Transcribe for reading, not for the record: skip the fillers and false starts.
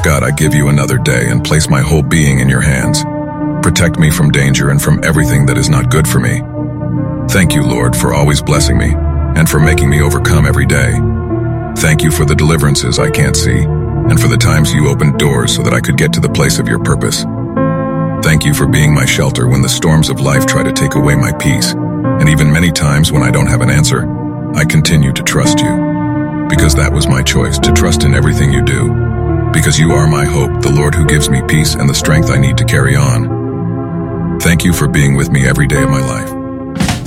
God, I give you another day and place my whole being in your hands. Protect me from danger and from everything that is not good for me. Thank you, Lord, for always blessing me and for making me overcome every day. Thank you for the deliverances I can't see and for the times you opened doors so that I could get to the place of your purpose. Thank you for being my shelter when the storms of life try to take away my peace. And even many times when I don't have an answer, I continue to trust you. Because that was my choice, to trust in everything you do. Because you are my hope, the Lord who gives me peace and the strength I need to carry on. Thank you for being with me every day of my life.